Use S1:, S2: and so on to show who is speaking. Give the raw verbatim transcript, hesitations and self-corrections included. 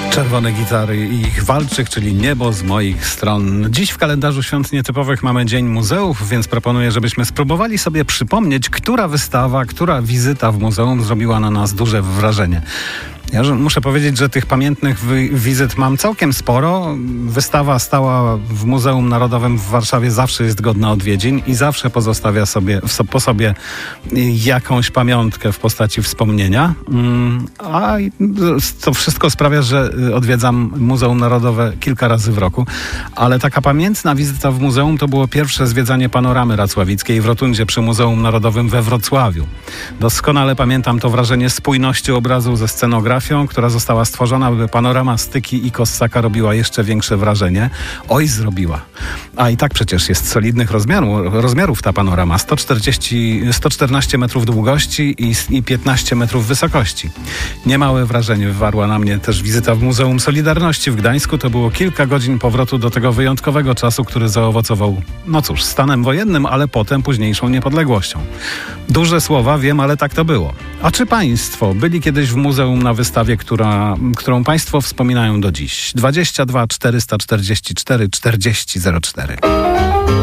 S1: Czerwone gitary i ich walczyk, czyli Niebo z moich stron. Dziś w kalendarzu świąt nietypowych mamy Dzień Muzeów, więc proponuję, żebyśmy spróbowali sobie przypomnieć, która wystawa, która wizyta w muzeum zrobiła na nas duże wrażenie. Ja muszę powiedzieć, że tych pamiętnych wy- wizyt mam całkiem sporo. Wystawa stała w Muzeum Narodowym w Warszawie zawsze jest godna odwiedzin i zawsze pozostawia sobie, po sobie jakąś pamiątkę w postaci wspomnienia. A to wszystko sprawia, że odwiedzam Muzeum Narodowe kilka razy w roku. Ale taka pamiętna wizyta w muzeum to było pierwsze zwiedzanie Panoramy Racławickiej w Rotundzie przy Muzeum Narodowym we Wrocławiu. Doskonale pamiętam to wrażenie spójności obrazu ze scenografią, która została stworzona, by panorama Styki i Kossaka robiła jeszcze większe wrażenie. Oj, zrobiła. A i tak przecież jest solidnych rozmiaru, rozmiarów ta panorama. sto czterdzieści, sto czternaście metrów długości i, i piętnaście metrów wysokości. Niemałe wrażenie wywarła na mnie też wizyta w Muzeum Solidarności w Gdańsku. To było kilka godzin powrotu do tego wyjątkowego czasu, który zaowocował, no cóż, stanem wojennym, ale potem późniejszą niepodległością. Duże słowa, wiem, ale tak to było. A czy państwo byli kiedyś w muzeum na wystawie, która, którą państwo wspominają do dziś? dwadzieścia dwa czterysta czterdzieści cztery czterdzieści zero cztery.